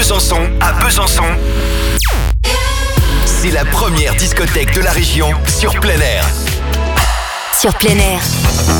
Besançon, c'est la première discothèque de la région sur plein air. Sur plein air.